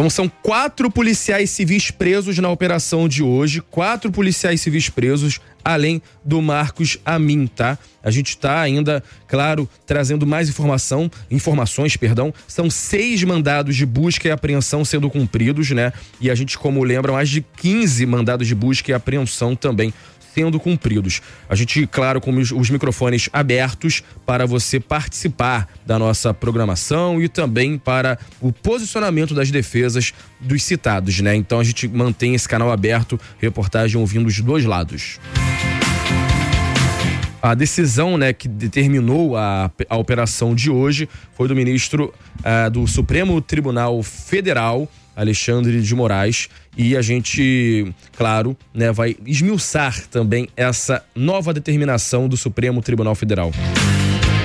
Então são 4 policiais civis presos na operação de hoje, 4 policiais civis presos, além do Marcos Amin, tá? A gente tá ainda, claro, trazendo mais informações, são 6 mandados de busca e apreensão sendo cumpridos, né? E a gente, como lembra, mais de 15 mandados de busca e apreensão também sendo cumpridos. A gente, claro, com os microfones abertos para você participar da nossa programação e também para o posicionamento das defesas dos citados, né? Então a gente mantém esse canal aberto, reportagem ouvindo os dois lados. A decisão, né, que determinou a operação de hoje foi do ministro do Supremo Tribunal Federal, Alexandre de Moraes, e a gente, claro, né, vai esmiuçar também essa nova determinação do Supremo Tribunal Federal.